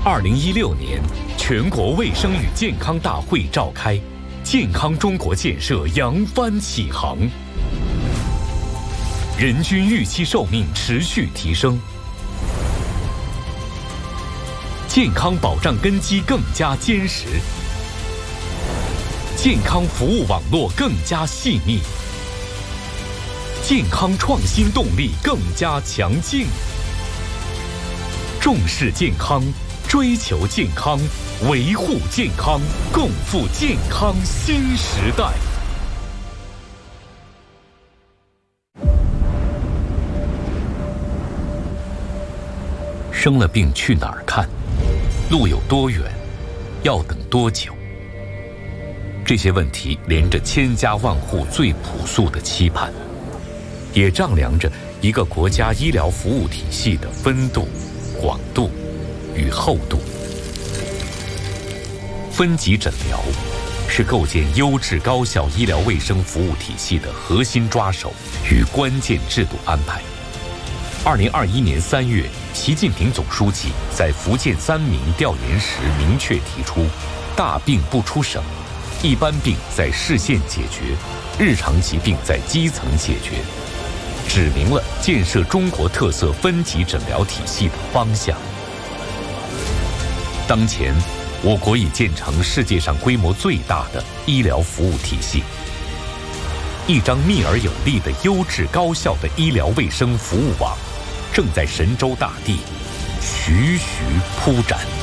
2016年，全国卫生与健康大会召开，健康中国建设扬帆起航，人均预期寿命持续提升，健康保障根基更加坚实，健康服务网络更加细腻，健康创新动力更加强劲。重视健康，追求健康，维护健康，共赴健康新时代。生了病去哪儿看？路有多远？要等多久？这些问题连着千家万户最朴素的期盼，也丈量着一个国家医疗服务体系的分度、广度与厚度。分级诊疗是构建优质高效医疗卫生服务体系的核心抓手与关键制度安排。2021年3月，习近平总书记在福建3民调研时明确提出，大病不出省，一般病在市县解决，日常疾病在基层解决，指明了建设中国特色分级诊疗体系的方向。当前，我国已建成世界上规模最大的医疗服务体系，一张密而有力的优质高效的医疗卫生服务网正在神州大地徐徐铺展。